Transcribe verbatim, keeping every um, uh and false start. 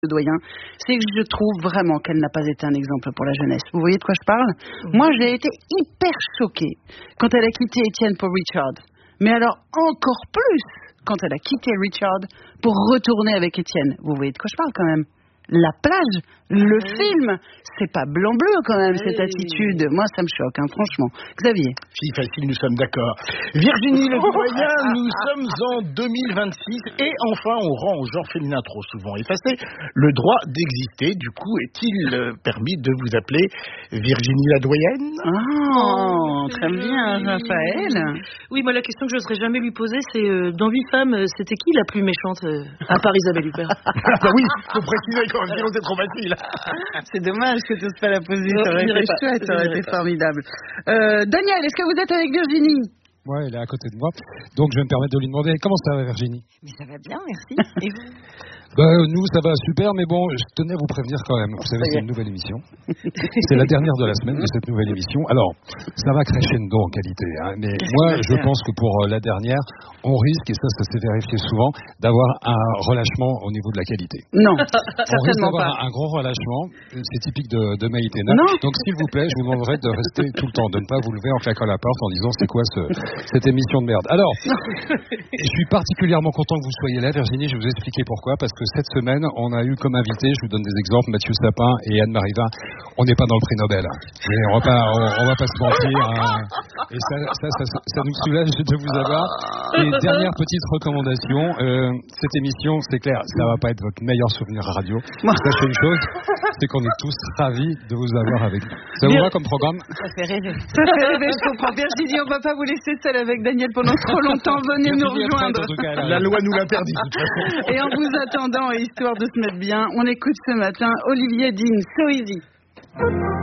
Doyen, c'est que je trouve vraiment qu'elle n'a pas été un exemple pour la jeunesse. Vous voyez de quoi je parle ? Mmh. Moi, j'ai été hyper choquée quand elle a quitté Étienne pour Richard. Mais alors, encore plus quand elle a quitté Richard pour retourner avec Étienne. Vous voyez de quoi je parle quand même ? La plage, le oui. film, c'est pas blanc-bleu quand même, oui. cette attitude. Moi, ça me choque, hein, franchement. Xavier. Fille facile, nous sommes d'accord. Virginie Ledoyen, nous sommes en deux mille vingt-six et enfin, on rend au genre féminin trop souvent effacé le droit d'exister. Du coup, est-il permis de vous appeler Virginie Ledoyenne ? Oh, très bien, Raphaël. Oui, moi, la question que je n'oserais jamais lui poser, c'est euh, dans huit femmes, c'était qui la plus méchante euh, à part Isabelle Huppert ? Ah bah oui, faut préciser quand même, sinon c'est trop facile. C'est dommage que tu n'oses pas la poser, ça aurait été chouette, ça aurait été formidable. Euh, Daniel, est-ce que vous êtes avec Virginie ? Ouais, elle est à côté de moi. Donc je vais me permettre de lui demander, comment ça va Virginie ? Mais ça va bien, merci. Et vous ? Bah, nous, ça va super, mais bon, je tenais à vous prévenir quand même. Vous savez, c'est une nouvelle émission. C'est la dernière de la semaine de cette nouvelle émission. Alors, ça va crescendo en qualité, hein, mais moi, je pense que pour la dernière, on risque, et ça, ça s'est vérifié souvent, d'avoir un relâchement au niveau de la qualité. Non, on risque d'avoir pas. un gros relâchement. C'est typique de, de Maïtena. Donc, s'il vous plaît, je vous demanderai de rester tout le temps, de ne pas vous lever en claquant la porte en disant c'est quoi ce, cette émission de merde. Alors, je suis particulièrement content que vous soyez là, Virginie. Je vais vous expliquer pourquoi, parce que cette semaine, on a eu comme invité, je vous donne des exemples, Mathieu Sapin et Anne-Marie Vin. On n'est pas dans le prix Nobel. On va pas, on, on va pas se mentir. Hein. Et ça, ça, ça, ça, ça nous soulage de vous avoir. Et dernière petite recommandation, euh, cette émission, c'est clair, ça va pas être votre meilleur souvenir radio. Sachez une chose, c'est qu'on est tous ravis de vous avoir avec nous. Ça vous va comme programme ? Ça fait rêver. Ça fait rêver, je comprends. Virginie, on va pas vous laisser seule avec Daniel pendant trop longtemps. Venez nous rejoindre. Prête, cas, la loi nous l'interdit de toute façon. Et en vous attendant, histoire de se mettre bien, on écoute ce matin Olivier Dean, So Easy.